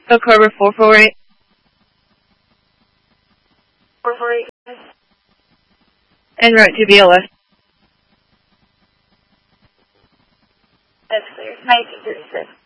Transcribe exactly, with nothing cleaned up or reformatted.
So Carver four four eight. four four eight. En route to B L S. That's clear. nineteen thirty-six.